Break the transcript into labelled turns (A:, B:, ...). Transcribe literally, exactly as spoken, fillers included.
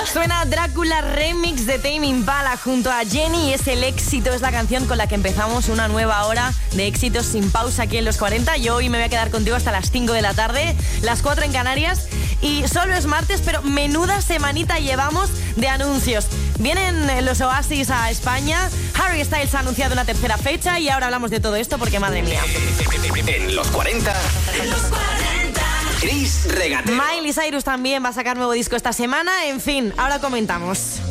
A: Suena Drácula Remix de Tame Impala junto a Jenny y es el éxito, es la canción con la que empezamos una nueva hora de éxitos sin pausa aquí en Los cuarenta. Yo hoy me voy a quedar contigo hasta las cinco de la tarde, las cuatro en Canarias, y solo es martes, pero menuda semanita llevamos de anuncios. Vienen los Oasis a España, Harry Styles ha anunciado una tercera fecha y ahora hablamos de todo esto porque madre mía.
B: En Los cuarenta, en Los cuarenta, Chris Regatero.
A: Miley Cyrus también va a sacar nuevo disco esta semana, en fin, ahora comentamos.